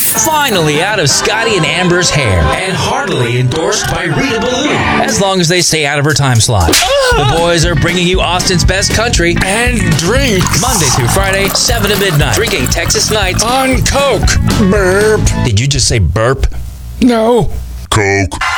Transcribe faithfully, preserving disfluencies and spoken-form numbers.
finally out of Scotty and Amber's hair and heartily endorsed by Rita Ballou, as long as they stay out of her time slot. The boys are bringing you Austin's best country and drinks Monday through Friday, seven to midnight. Drinking Texas Nights on Coke. Burp. Did you just say burp? No. Coke.